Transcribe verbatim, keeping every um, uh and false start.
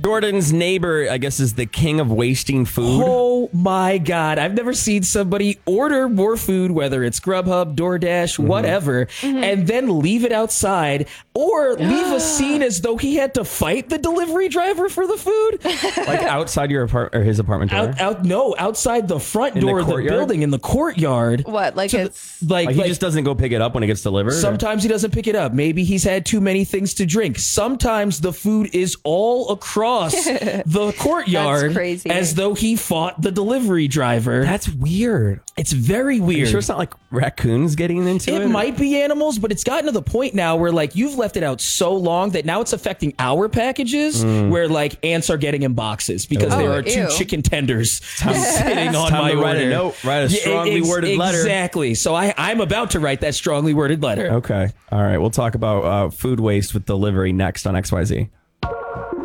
Jordan's neighbor, I guess, is the king of wasting food. Oh my God. I've never seen somebody order more food, whether it's Grubhub, DoorDash, mm-hmm. whatever, mm-hmm. and then leave it outside or leave a scene as though he had to fight the delivery driver for the food. Like outside your apart or his apartment door? Out, out, no, outside the front in door the of the building in the courtyard. What? Like so it's the, like, like he like, just doesn't go pick it up when it gets delivered? Sometimes or? he doesn't pick it up. Maybe he's had too many things to drink. Sometimes the food is all across the courtyard. That's crazy. As though he fought the delivery driver. That's weird. It's very weird. Are you sure it's not like raccoons getting into it? It might be animals, but it's gotten to the point now where like you've left it out so long that now it's affecting our packages mm. where like ants are getting in boxes because oh, there are two ew. chicken tenders sitting on my to order. Write a note, write a strongly yeah, ex- worded letter. Exactly. So I, I'm about to write that strongly worded letter. Okay. All right. We'll talk about uh, food waste with delivery next on X Y Z.